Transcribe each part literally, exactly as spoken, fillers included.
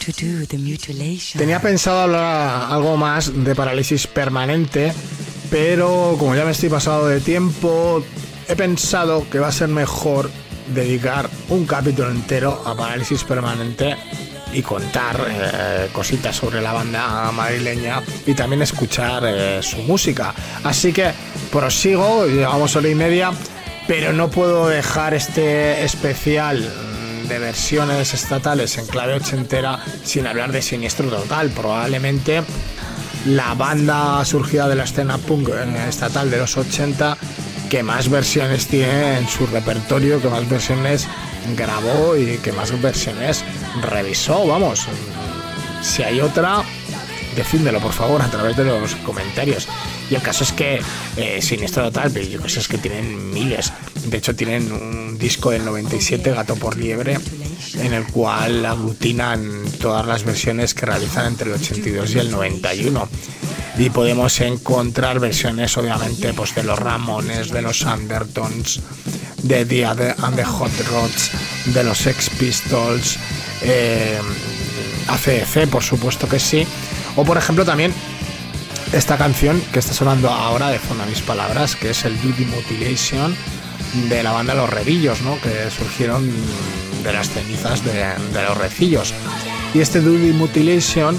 Tenía pensado hablar algo más de Parálisis Permanente, pero como ya me estoy pasado de tiempo, he pensado que va a ser mejor dedicar un capítulo entero a Parálisis Permanente y contar eh, cositas sobre la banda madrileña y también escuchar eh, su música. Así que prosigo, llevamos hora y media, pero no puedo dejar este especial de versiones estatales en clave ochentera sin hablar de Siniestro Total. Probablemente la banda surgida de la escena punk estatal de los ochenta que más versiones tiene en su repertorio, que más versiones grabó y que más versiones revisó. Vamos, si hay otra, decídmelo por favor a través de los comentarios. Y el caso es que eh, Siniestro Total, pero yo creo que tienen miles. De hecho tienen un disco del noventa y siete, Gato por Liebre, en el cual aglutinan todas las versiones que realizan entre el ochenta y dos y el noventa y uno. Y podemos encontrar versiones obviamente pues de los Ramones, de los Undertones, de The Other and the Hot Rods, de los Sex Pistols, eh, A C D C por supuesto que sí, o por ejemplo también esta canción que está sonando ahora de fondo a mis palabras, que es el Do The Mutilation de la banda Los Redillos, ¿no? Que surgieron de las cenizas de, de los Recillos. Y este Do The Mutilation,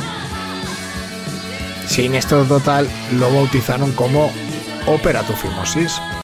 Siniestro Total lo bautizaron como Ópera Tu Fimosis.